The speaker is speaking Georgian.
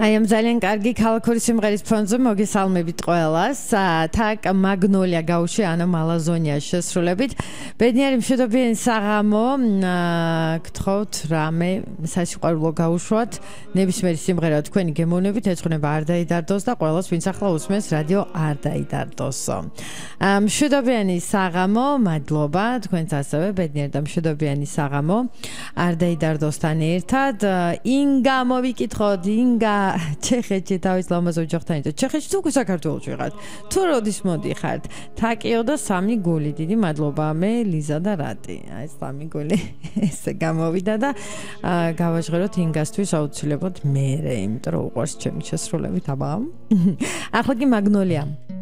აი ამ ძალიან კარგი ქალაქური სიმღერის ფონზე მოგესალმებით ყველას. თაკ მაგნოლია გაუში ანა მალაზონიას შესრულებით. ბედნიერი მშვიდობიანი საღამო. გთხოვთ რამე სასიყვარულო გაუშვათ. ნებისმიერი სიმღერა თქვენი გემოვნებით ეძღვნება არ დაიდარდოს და ყველას ვინც ახლა უსმენს რადიო არ დაიდარდოსო. მშვიდობიანი საღამო, მადლობა თქვენს ასევე ბედნიერი და მშვიდობიანი საღამო. არ დაიდარდოსთან ერთად ინგა მოვიკითხოთ ინგა ჩეხეთში თავის ლამაზ ოჯახთან ერთად. ჩეხეთში თუ საქართველოში ვიღათ. თუ როდის მოდიხართ? თაკიო და სამი გული. დიდი მადლობა მე ლიზა და რატი. აი სამი გული ესე გამოვიდა და გავაჟღეროთ ინგასთვის აუცილებლად მერე, იმიტომ რომ უყვარს ჩემი შესრულებით აბა. ახლა კი მაგნოლია.